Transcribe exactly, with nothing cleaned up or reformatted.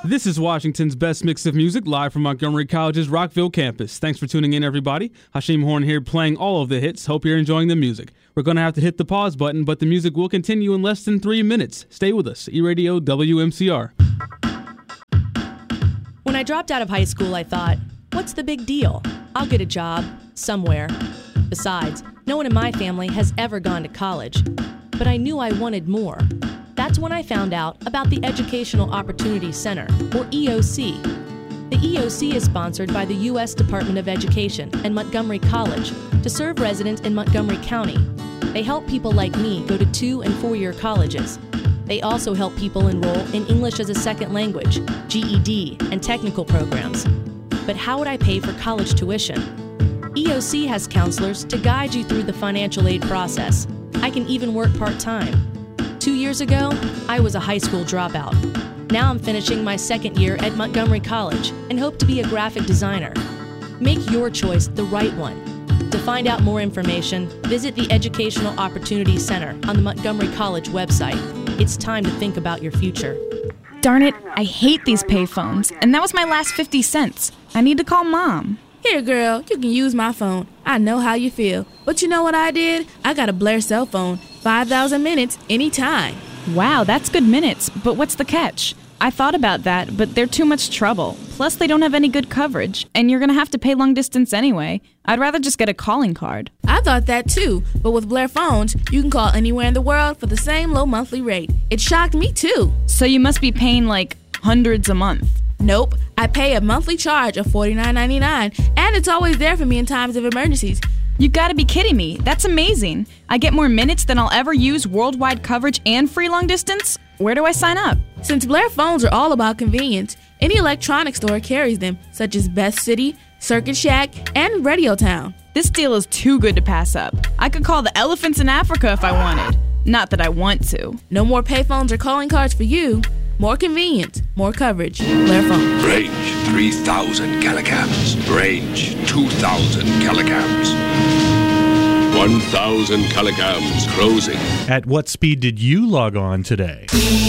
This is Washington's best mix of music, live from Montgomery College's Rockville campus. Thanks for tuning in, everybody. Hashim Horn here, playing all of the hits. Hope you're enjoying the music. We're going to have to hit the pause button, but the music will continue in less than three minutes. Stay with us. E-Radio W M C R. When I dropped out of high school, I thought, what's the big deal? I'll get a job somewhere. Besides, no one in my family has ever gone to college. But I knew I wanted more. That's when I found out about the Educational Opportunity Center, or E O C. The E O C is sponsored by the U S Department of Education and Montgomery College to serve residents in Montgomery County. They help people like me go to two- and four-year colleges. They also help people enroll in English as a second language, G E D, and technical programs. But how would I pay for college tuition? E O C has counselors to guide you through the financial aid process. I can even work part-time. Two years ago, I was a high school dropout. Now I'm finishing my second year at Montgomery College and hope to be a graphic designer. Make your choice the right one. To find out more information, visit the Educational Opportunity Center on the Montgomery College website. It's time to think about your future. Darn it, I hate these payphones, and that was my last fifty cents. I need to call Mom. Here, girl, you can use my phone. I know how you feel. But you know what I did? I got a Blair cell phone. five thousand minutes, anytime. Wow, that's good minutes, but what's the catch? I thought about that, but they're too much trouble. Plus, they don't have any good coverage, and you're going to have to pay long distance anyway. I'd rather just get a calling card. I thought that too, but with Blair phones, you can call anywhere in the world for the same low monthly rate. It shocked me too. So you must be paying like hundreds a month. Nope, I pay a monthly charge of forty-nine ninety-nine, and it's always there for me in times of emergencies. You gotta be kidding me. That's amazing. I get more minutes than I'll ever use, worldwide coverage, and free long distance? Where do I sign up? Since Blair phones are all about convenience, any electronics store carries them, such as Best City, Circuit Shack, and Radio Town. This deal is too good to pass up. I could call the elephants in Africa if I wanted. Not that I want to. No more payphones or calling cards for you. More convenience, more coverage. Blair phones. Range three thousand kilocams. Range two thousand kilocams. one thousand kilograms closing. At what speed did you log on today?